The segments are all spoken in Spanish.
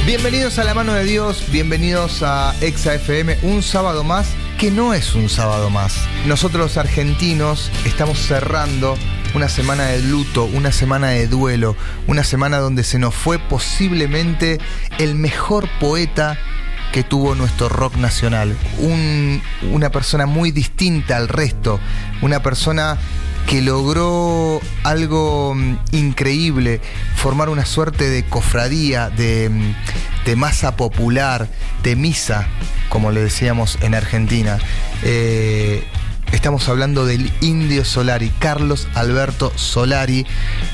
Bienvenidos a La Mano de Dios, bienvenidos a Exa FM, un sábado más que no es un sábado más. Nosotros los argentinos estamos cerrando una semana de luto, una semana de duelo, una semana donde se nos fue posiblemente el mejor poeta que tuvo nuestro rock nacional. Una persona muy distinta al resto, una persona que logró algo increíble, formar una suerte de cofradía, de masa popular, de misa, como le decíamos en Argentina. Estamos hablando del Indio Solari, Carlos Alberto Solari,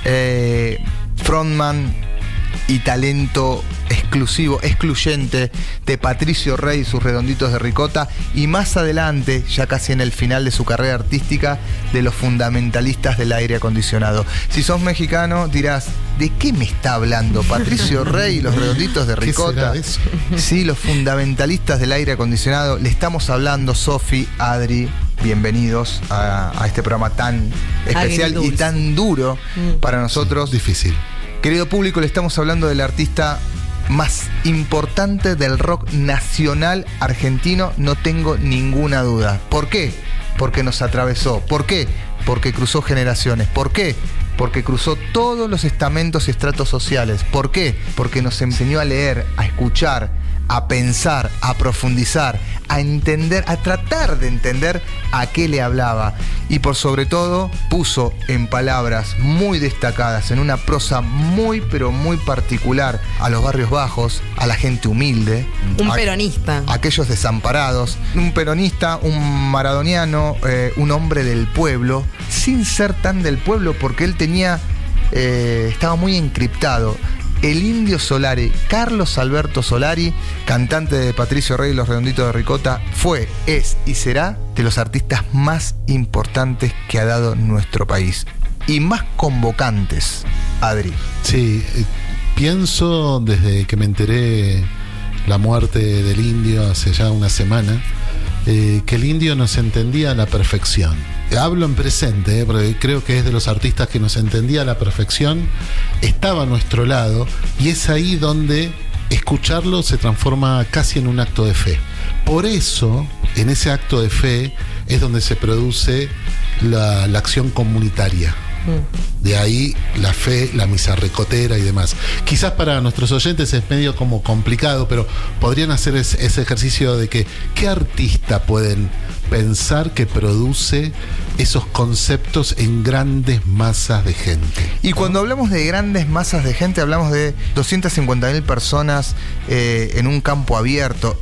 frontman y talento excluyente de Patricio Rey y sus Redonditos de Ricota, y más adelante, ya casi en el final de su carrera artística, de los Fundamentalistas del Aire Acondicionado. Si sos mexicano dirás, ¿de qué me está hablando Patricio Rey y los Redonditos de Ricota? ¿Qué será eso? Sí, los Fundamentalistas del Aire Acondicionado. Le estamos hablando, Sofi, Adri, bienvenidos a este programa tan especial y tan duro para nosotros. Sí, difícil. Querido público, le estamos hablando del artista más importante del rock nacional argentino, no tengo ninguna duda. ¿Por qué? Porque nos atravesó. ¿Por qué? Porque cruzó generaciones. ¿Por qué? Porque cruzó todos los estamentos y estratos sociales. ¿Por qué? Porque nos enseñó a leer, a escuchar, a pensar, a profundizar, a entender, a tratar de entender a qué le hablaba. Y por sobre todo, puso en palabras muy destacadas, en una prosa muy, pero muy particular, a los barrios bajos, a la gente humilde. Un peronista. A aquellos desamparados. Un peronista, un maradoniano, un hombre del pueblo, sin ser tan del pueblo, porque él estaba muy encriptado. El Indio Solari, Carlos Alberto Solari, cantante de Patricio Rey y los Redonditos de Ricota, fue, es y será de los artistas más importantes que ha dado nuestro país. Y más convocantes, Adri. Sí, pienso desde que me enteré la muerte del Indio hace ya una semana, que el Indio nos entendía a la perfección. Hablo en presente, porque creo que es de los artistas que nos entendía a la perfección, estaba a nuestro lado, y es ahí donde escucharlo se transforma casi en un acto de fe. Por eso, en ese acto de fe es donde se produce la acción comunitaria. De ahí la fe, la misa ricotera y demás. Quizás para nuestros oyentes es medio como complicado, pero podrían hacer ese ejercicio de que ¿qué artista pueden pensar que produce esos conceptos en grandes masas de gente? Y cuando hablamos de grandes masas de gente, hablamos de 250.000 personas en un campo abierto.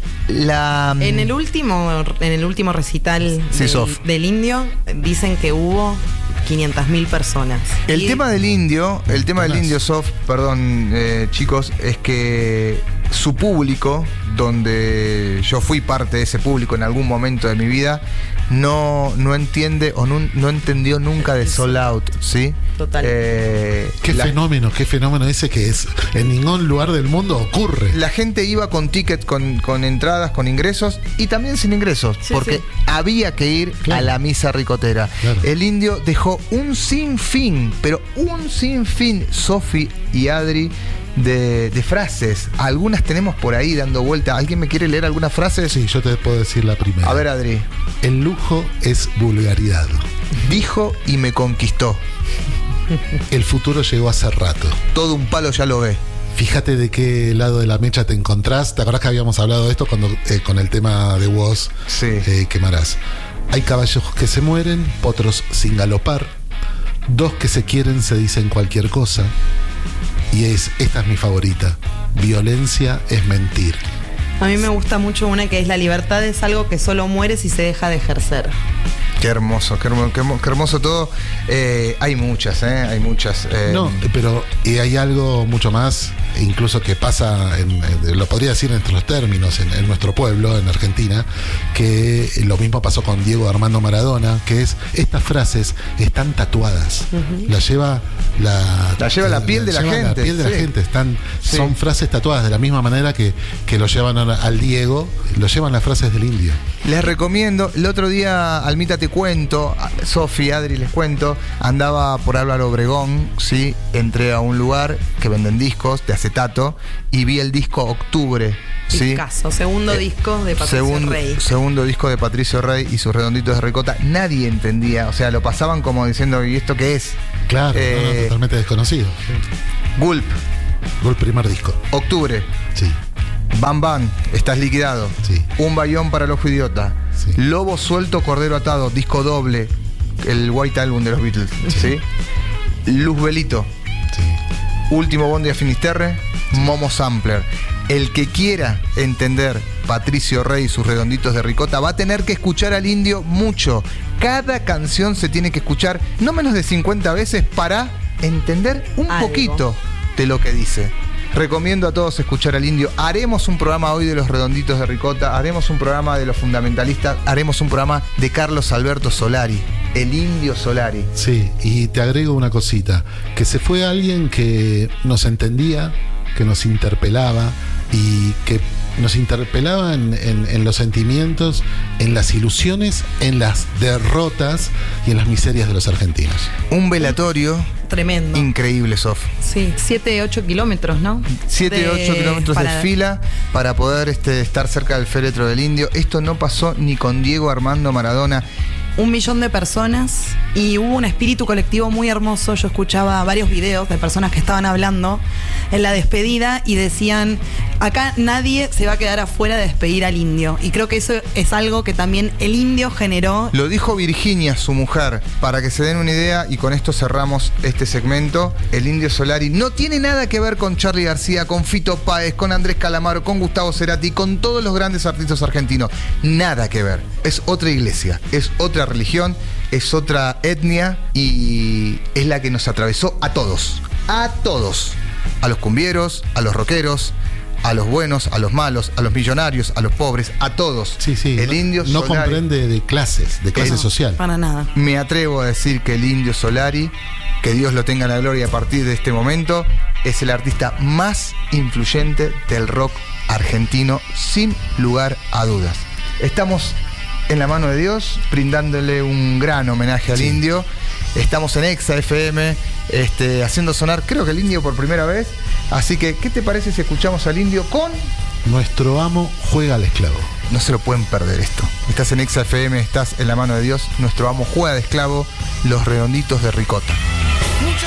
En el último recital del Indio dicen que hubo 500.000 personas. El tema del Indio, Sof, perdón, chicos, es que su público, donde yo fui parte de ese público en algún momento de mi vida, no entiende o no entendió nunca de Sold Out, ¿sí? Total. Qué fenómeno ese que es en ningún lugar del mundo ocurre. La gente iba con ticket, con entradas, con ingresos y también sin ingresos, porque había que ir a la misa ricotera. Claro. El Indio dejó un sinfín, pero un sinfín, Sofi y Adri, de frases. Algunas tenemos por ahí dando vuelta. ¿Alguien me quiere leer alguna frase? Sí, yo te puedo decir la primera. A ver, Adri. El lujo es vulgaridad. Dijo y me conquistó. El futuro llegó hace rato. Todo un palo ya lo ve. Fíjate de qué lado de la mecha te encontrás. ¿Te acordás que habíamos hablado de esto cuando con el tema de Woz? Sí. Quemarás. Hay caballos que se mueren, potros sin galopar. Dos que se quieren se dicen cualquier cosa. Y esta es mi favorita. Violencia es mentir. A mí me gusta mucho una que es: la libertad es algo que solo muere si se deja de ejercer. Qué hermoso todo. Hay muchas, hay muchas. No, pero hay algo mucho más, incluso que pasa, lo podría decir en nuestros términos, en nuestro pueblo, en Argentina, que lo mismo pasó con Diego Armando Maradona, que es, estas frases están tatuadas. La lleva la piel de la gente. La piel de la gente. Son frases tatuadas de la misma manera que lo llevan al Diego, lo llevan las frases del Indio. Les recomiendo, el otro día Almita te cuento, Sofi, Adri, les cuento, andaba por Álvaro Obregón, ¿sí? Entré a un lugar que venden discos de acetato y vi el disco Octubre, ¿sí? Discazo, segundo disco de Patricio Rey. Segundo disco de Patricio Rey y sus redonditos de ricota. Nadie entendía, o sea, lo pasaban como diciendo, ¿y esto qué es? Claro, totalmente desconocido. Gulp. Gulp, primer disco. Octubre. Sí. Bam Bam, estás liquidado. Sí. Un bayón para el ojo idiota. Sí. Lobo suelto, cordero atado, disco doble. El White Album de los Beatles. ¿Sí? Luz Velito. Sí. Último Bondi a Finisterre. Momo Sampler. El que quiera entender Patricio Rey y sus redonditos de ricota va a tener que escuchar al Indio mucho. Cada canción se tiene que escuchar no menos de 50 veces para entender un algo poquito de lo que dice. Recomiendo a todos escuchar al Indio. Haremos un programa hoy de los redonditos de ricota, haremos un programa de los fundamentalistas, haremos un programa de Carlos Alberto Solari, el Indio Solari. Sí, y te agrego una cosita, que se fue alguien que nos entendía, que nos interpelaba y que nos interpelaba en los sentimientos, en las ilusiones, en las derrotas y en las miserias de los argentinos. Un velatorio tremendo. Increíble, Sof. Sí, 7-8 kilómetros, ¿no? 7-8 kilómetros de fila para poder estar cerca del féretro del Indio. Esto no pasó ni con Diego Armando Maradona. 1 millón de personas y hubo un espíritu colectivo muy hermoso. Yo escuchaba varios videos de personas que estaban hablando en la despedida y decían, acá nadie se va a quedar afuera de despedir al Indio. Y creo que eso es algo que también el Indio generó. Lo dijo Virginia, su mujer, para que se den una idea, y con esto cerramos este segmento. El Indio Solari no tiene nada que ver con Charly García, con Fito Páez, con Andrés Calamaro, con Gustavo Cerati, con todos los grandes artistas argentinos. Nada que ver. Es otra iglesia, es otra religión, es otra etnia y es la que nos atravesó a todos. A todos. A los cumbieros, a los rockeros, a los buenos, a los malos, a los millonarios, a los pobres, a todos. Sí, sí. El Indio no Solari comprende de clase social. Para nada. Me atrevo a decir que el Indio Solari, que Dios lo tenga en la gloria a partir de este momento, es el artista más influyente del rock argentino, sin lugar a dudas. Estamos en la mano de Dios, brindándole un gran homenaje al Indio. Estamos en Exa FM, haciendo sonar, creo que el Indio por primera vez. Así que, ¿qué te parece si escuchamos al Indio con Nuestro amo juega al esclavo? No se lo pueden perder esto. Estás en Exa FM, estás en la mano de Dios. Nuestro amo juega de esclavo, los redonditos de ricota.